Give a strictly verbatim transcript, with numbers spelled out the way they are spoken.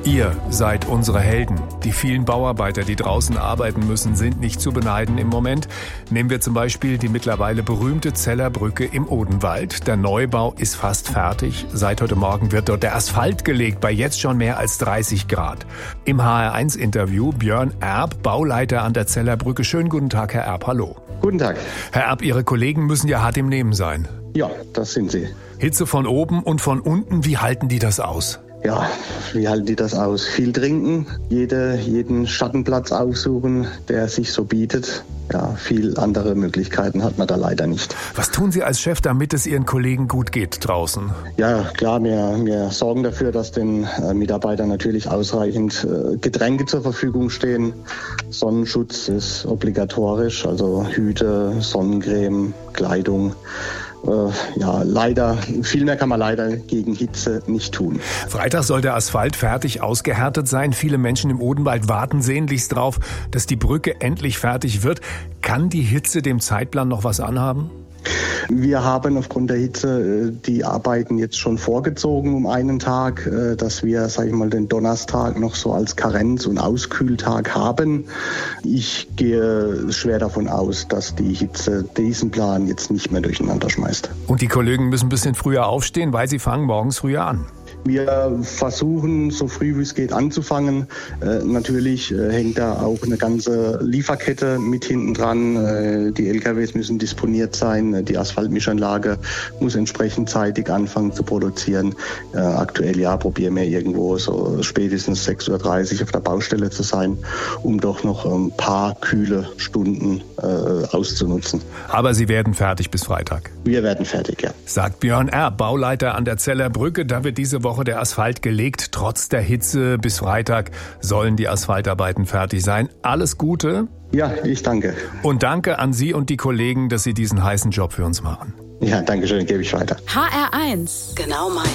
Ihr seid unsere Helden. Die vielen Bauarbeiter, die draußen arbeiten müssen, sind nicht zu beneiden im Moment. Nehmen wir zum Beispiel die mittlerweile berühmte Zeller Brücke im Odenwald. Der Neubau ist fast fertig. Seit heute Morgen wird dort der Asphalt gelegt, bei jetzt schon mehr als dreißig Grad. Im H R eins Interview Björn Erb, Bauleiter an der Zeller Brücke. Schönen guten Tag, Herr Erb, hallo. Guten Tag. Herr Erb, Ihre Kollegen müssen ja hart im Nehmen sein. Ja, das sind sie. Hitze von oben und von unten, wie halten die das aus? Ja, wie halten die das aus? Viel trinken, jede, jeden Schattenplatz aufsuchen, der sich so bietet. Ja, viel andere Möglichkeiten hat man da leider nicht. Was tun Sie als Chef, damit es Ihren Kollegen gut geht draußen? Ja, klar, wir, wir sorgen dafür, dass den äh, Mitarbeitern natürlich ausreichend äh, Getränke zur Verfügung stehen. Sonnenschutz ist obligatorisch, also Hüte, Sonnencreme, Kleidung. Äh, ja, leider, viel mehr kann man leider gegen Hitze nicht tun. Freitag soll der Asphalt fertig ausgehärtet sein. Viele Menschen im Odenwald warten sehnlichst drauf, dass die Brücke endlich fertig wird. Kann die Hitze dem Zeitplan noch was anhaben? Wir haben aufgrund der Hitze die Arbeiten jetzt schon vorgezogen um einen Tag, dass wir, sag ich mal, den Donnerstag noch so als Karenz- und Auskühltag haben. Ich gehe schwer davon aus, dass die Hitze diesen Plan jetzt nicht mehr durcheinander schmeißt. Und die Kollegen müssen ein bisschen früher aufstehen, weil sie fangen morgens früher an. Wir versuchen, so früh wie es geht, anzufangen. Äh, natürlich äh, hängt da auch eine ganze Lieferkette mit hinten dran. Äh, die L K Ws müssen disponiert sein. Die Asphaltmischanlage muss entsprechend zeitig anfangen zu produzieren. Äh, aktuell ja probieren wir irgendwo so spätestens sechs Uhr dreißig auf der Baustelle zu sein, um doch noch ein paar kühle Stunden äh, auszunutzen. Aber Sie werden fertig bis Freitag? Wir werden fertig, ja. Sagt Björn Erb, Bauleiter an der Zeller Brücke. Da wird diese Woche der Asphalt gelegt. Trotz der Hitze bis Freitag sollen die Asphaltarbeiten fertig sein. Alles Gute. Ja, ich danke. Und danke an Sie und die Kollegen, dass Sie diesen heißen Job für uns machen. Ja, danke schön, gebe ich weiter. H R eins. Genau mein.